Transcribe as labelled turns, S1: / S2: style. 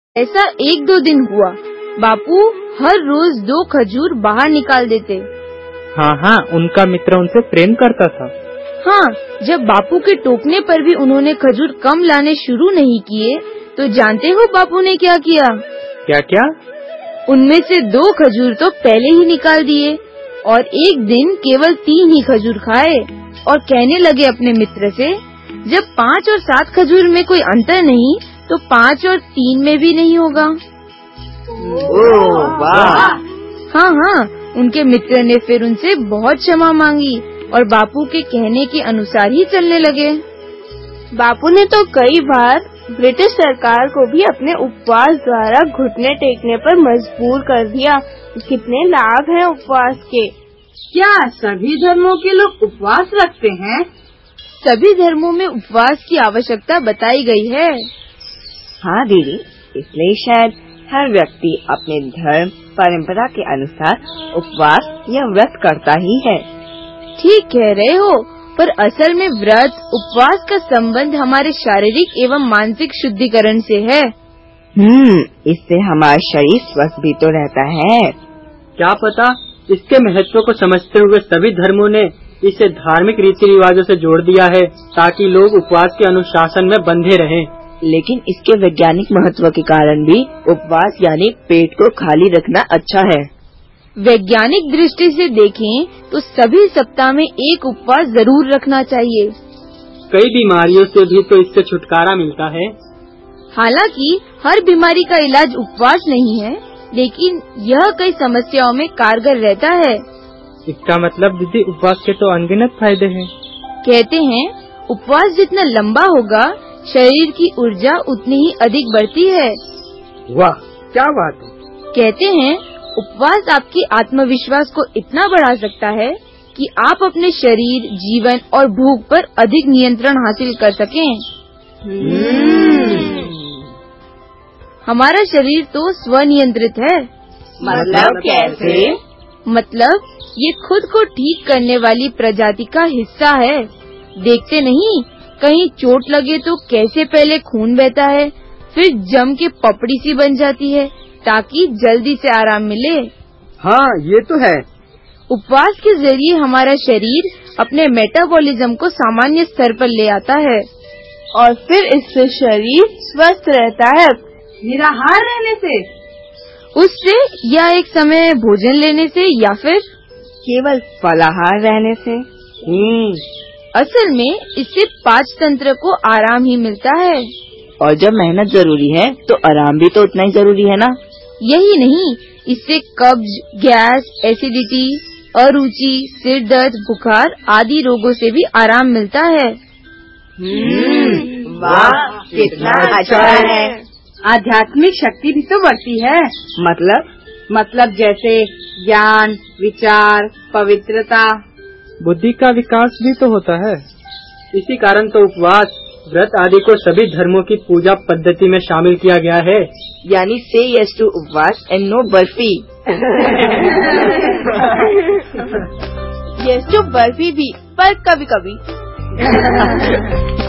S1: ऐसा 1-2 दिन हुआ। बापू हर रोज 2 खजूर बाहर निकाल देते।
S2: हाँ हाँ, उनका मित्र उनसे प्रेम करता था।
S1: हाँ, जब बापू के टोकने पर भी उन्होंने खजूर कम लाने शुरू नहीं किए तो जानते हो बापू ने क्या किया?
S2: क्या क्या?
S1: उनमें से 2 खजूर तो पहले ही निकाल दिए और एक दिन केवल 3 ही खजूर खाए और कहने लगे अपने मित्र से, जब 5 और 7 खजूर में कोई अंतर नहीं तो 5 और 3 में भी नहीं होगा।
S3: ओह वाह!
S1: हाँ हाँ, उनके मित्र ने फिर उनसे बहुत क्षमा मांगी और बापू के कहने के अनुसार ही चलने लगे।
S4: बापू ने तो कई बार ब्रिटिश सरकार को भी अपने उपवास द्वारा घुटने टेकने पर मजबूर कर दिया। कितने लाभ हैं उपवास के।
S3: क्या सभी धर्मों के लोग उपवास रखते हैं?
S1: सभी धर्मों में उपवास की आवश्यकता बताई गई है।
S5: हाँ दीदी, इसलिए शायद हर व्यक्ति अपने धर्म परंपरा के अनुसार उपवास या व्रत करता ही है।
S1: ठीक कह रहे हो, पर असल में व्रत उपवास का संबंध हमारे शारीरिक एवं मानसिक शुद्धिकरण से है।
S5: इससे हमारा शरीर स्वस्थ भी तो रहता है।
S2: क्या पता, इसके महत्व को समझते हुए सभी धर्मों ने इसे धार्मिक रीति रिवाजों से जोड़ दिया है ताकि लोग उपवास के अनुशासन में बंधे रहें।
S5: लेकिन इसके वैज्ञानिक महत्व के कारण भी उपवास यानी पेट को खाली रखना अच्छा है।
S1: वैज्ञानिक दृष्टि से देखें तो सभी सप्ताह में एक उपवास जरूर रखना चाहिए।
S2: कई बीमारियों से भी तो इससे छुटकारा मिलता है।
S1: हालांकि हर बीमारी का इलाज उपवास नहीं है, लेकिन यह कई समस्याओं में कारगर रहता है।
S2: इसका मतलब दीदी, उपवास के तो अनगिनत फायदे हैं।
S1: कहते हैं उपवास जितना लंबा होगा शरीर की ऊर्जा उतनी ही अधिक बढ़ती है।
S2: वाह, क्या बात है।
S1: कहते हैं उपवास आपके आत्मविश्वास को इतना बढ़ा सकता है कि आप अपने शरीर, जीवन और भूख पर अधिक नियंत्रण हासिल कर सकें। हमारा शरीर तो स्वनियंत्रित है।
S3: मतलब कैसे?
S1: मतलब ये खुद को ठीक करने वाली प्रजाति का हिस्सा है। देखते नहीं, कहीं चोट लगे तो कैसे पहले खून बहता है, फिर जम के पपड़ी सी बन जाती है ताकि जल्दी से आराम मिले।
S2: हाँ, ये तो है।
S1: उपवास के जरिए हमारा शरीर अपने मेटाबॉलिज्म को सामान्य स्तर पर ले आता है
S4: और फिर इससे शरीर स्वस्थ रहता है।
S3: निराहार रहने से,
S1: उससे, या एक समय भोजन लेने से, या फिर
S5: केवल फलाहार रहने से।
S1: असल में इससे पाचन तंत्र को आराम ही मिलता है।
S5: और जब मेहनत जरूरी है तो आराम भी तो उतना ही जरूरी है ना।
S1: यही नहीं, इससे कब्ज, गैस, एसिडिटी, अरुचि, सिर दर्द, बुखार आदि रोगों से भी आराम मिलता है।
S3: वाह, कितना अच्छा है। आध्यात्मिक शक्ति भी तो बढ़ती है। मतलब जैसे ज्ञान, विचार, पवित्रता,
S2: बुद्धि का विकास भी तो होता है। इसी कारण तो उपवास, व्रत आदि को सभी धर्मों की पूजा पद्धति में शामिल किया गया है।
S5: यानी से यस टू उपवास and no barfi.
S4: Yes to barfi भी, पर कभी कभी।